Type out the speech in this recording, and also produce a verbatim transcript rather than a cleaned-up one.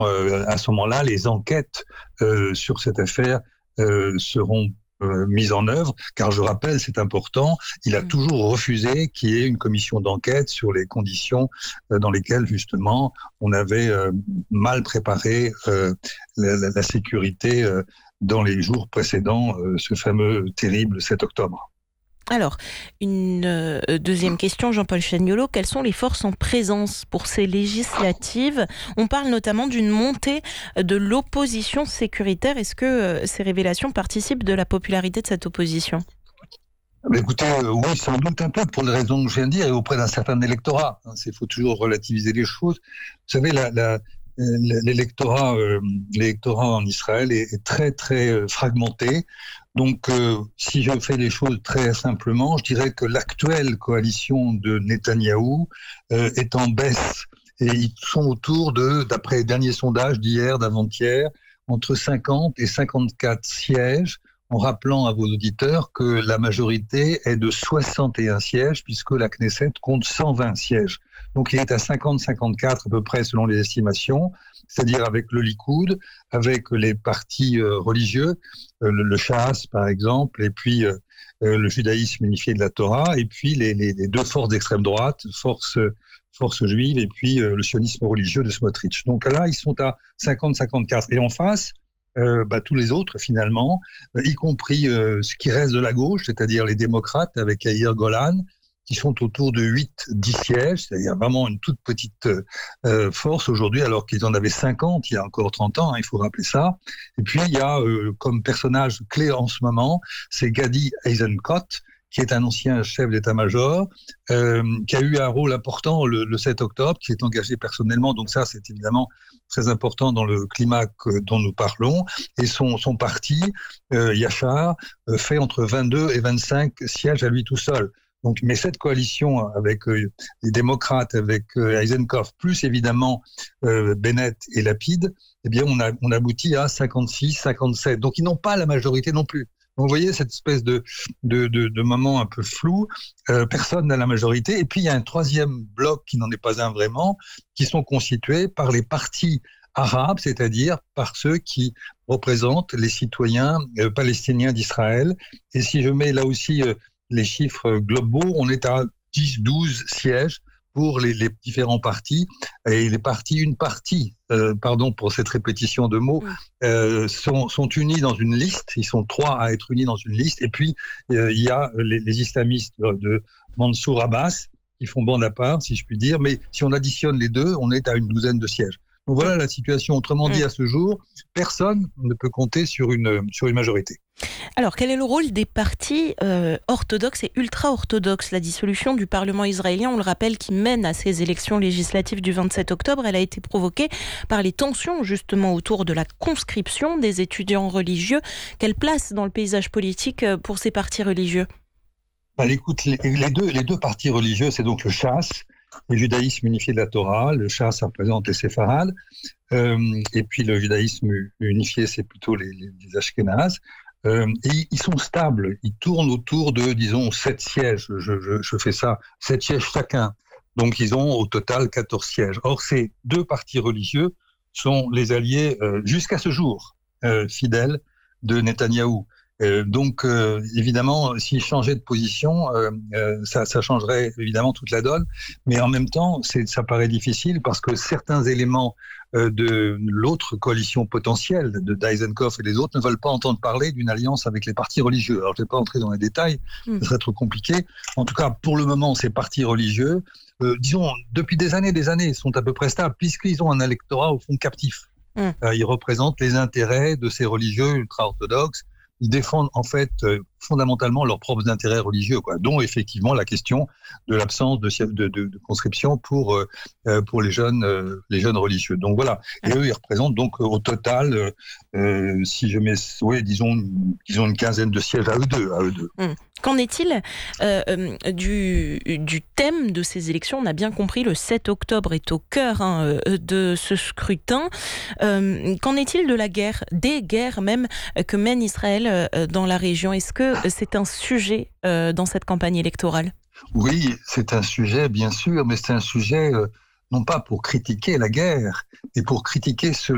euh, à ce moment-là, les enquêtes euh, sur cette affaire euh, seront euh, mises en œuvre, car je rappelle, c'est important, il a toujours refusé qu'il y ait une commission d'enquête sur les conditions euh, dans lesquelles, justement, on avait euh, mal préparé euh, la, la, la sécurité euh, dans les jours précédents, euh, ce fameux terrible sept octobre. Alors, une euh, deuxième question, Jean-Paul Chagnolot. Quelles sont les forces en présence pour ces législatives ? On parle notamment d'une montée de l'opposition sécuritaire. Est-ce que euh, ces révélations participent de la popularité de cette opposition ? Mais écoutez, euh, oui, sans doute un peu, pour les raisons que je viens de dire, et auprès d'un certain électorat. Il faut toujours relativiser les choses. Vous savez, la, la, l'électorat, euh, l'électorat en Israël est, est très, très euh, fragmenté. Donc, euh, si je fais les choses très simplement, je dirais que l'actuelle coalition de Netanyahou euh, est en baisse. Et ils sont autour de, d'après les derniers sondages d'hier, d'avant-hier, entre cinquante et cinquante-quatre sièges, en rappelant à vos auditeurs que la majorité est de soixante et un sièges, puisque la Knesset compte cent vingt sièges. Donc il est à cinquante à cinquante-quatre à peu près selon les estimations, c'est-à-dire avec le Likoud, avec les partis euh, religieux, euh, le, le Shas par exemple, et puis euh, euh, le judaïsme unifié de la Torah, et puis les, les, les deux forces d'extrême droite, force, force juive, et puis euh, le sionisme religieux de Smotrich. Donc là, ils sont à cinquante à cinquante-quatre. Et en face, Euh, bah, tous les autres finalement, euh, y compris euh, ce qui reste de la gauche, c'est-à-dire les démocrates avec Yair Golan, qui sont autour de huit à dix sièges, c'est-à-dire vraiment une toute petite euh, force aujourd'hui, alors qu'ils en avaient cinquante il y a encore trente ans, hein, il faut rappeler ça. Et puis il y a euh, comme personnage clé en ce moment, c'est Gadi Eisenkot, qui est un ancien chef d'état-major, euh, qui a eu un rôle important le, le sept octobre, qui est engagé personnellement, donc ça c'est évidemment très important dans le climat que, dont nous parlons, et son, son parti, euh, Yachar, euh, fait entre vingt-deux et vingt-cinq sièges à lui tout seul. Donc, mais cette coalition avec euh, les démocrates, avec euh, Eisenkot, plus évidemment euh, Bennett et Lapid, eh bien on, a, on aboutit à cinquante-six, cinquante-sept. Donc ils n'ont pas la majorité non plus. Donc, vous voyez cette espèce de, de, de, de moment un peu flou, euh, personne n'a la majorité. Et puis, il y a un troisième bloc qui n'en est pas un vraiment, qui sont constitués par les partis arabes, c'est-à-dire par ceux qui représentent les citoyens euh, palestiniens d'Israël. Et si je mets là aussi euh, les chiffres globaux, on est à dix à douze sièges pour les, les différents partis. Et les partis, une partie, euh, pardon pour cette répétition de mots, euh, sont, sont unis dans une liste. Ils sont trois à être unis dans une liste. Et puis, euh, il y a les, les islamistes de Mansour Abbas qui font bande à part, si je puis dire. Mais si on additionne les deux, on est à une douzaine de sièges. Donc voilà la situation. Autrement dit, à ce jour, personne ne peut compter sur une, sur une majorité. Alors, quel est le rôle des partis euh, orthodoxes et ultra-orthodoxes ? La dissolution du Parlement israélien, on le rappelle, qui mène à ces élections législatives du vingt-sept octobre, elle a été provoquée par les tensions justement autour de la conscription des étudiants religieux. Quelle place dans le paysage politique pour ces partis religieux ? Bah, écoute, les, les, deux, les deux partis religieux, c'est donc le Shas, le judaïsme unifié de la Torah. Le Shas, ça représente les séfarades, euh, et puis le judaïsme unifié, c'est plutôt les, les, les ashkénazes. Euh, et ils sont stables, ils tournent autour de, disons, sept sièges, je, je, je fais ça, sept sièges chacun. Donc ils ont au total quatorze sièges. Or, ces deux partis religieux sont les alliés, euh, jusqu'à ce jour, euh, fidèles de Netanyahou. Euh, donc, euh, évidemment, s'ils changeaient de position, euh, euh, ça, ça changerait évidemment toute la donne. Mais en même temps, c'est, ça paraît difficile parce que certains éléments euh, de l'autre coalition potentielle, de Eisenkot et les autres, ne veulent pas entendre parler d'une alliance avec les partis religieux. Alors, je ne vais pas entrer dans les détails, mmh. ce serait trop compliqué. En tout cas, pour le moment, ces partis religieux, euh, disons, depuis des années des années, sont à peu près stables, puisqu'ils ont un électorat, au fond, captif. Mmh. Euh, ils représentent les intérêts de ces religieux ultra-orthodoxes. Ils défendent en fait euh, fondamentalement leurs propres intérêts religieux, quoi, dont effectivement la question de l'absence de, de, de, de conscription pour, euh, pour les, jeunes, euh, les jeunes religieux. Donc voilà, et eux ils représentent donc au total, euh, si je mets, ouais, disons, disons une quinzaine de sièges à eux deux. À eux deux. Mmh. Qu'en est-il euh, du, du thème de ces élections ? On a bien compris, le sept octobre est au cœur hein, de ce scrutin. Euh, qu'en est-il de la guerre, des guerres même, que mène Israël dans la région ? Est-ce que c'est un sujet euh, dans cette campagne électorale ? Oui, c'est un sujet, bien sûr, mais c'est un sujet euh, non pas pour critiquer la guerre, mais pour critiquer ceux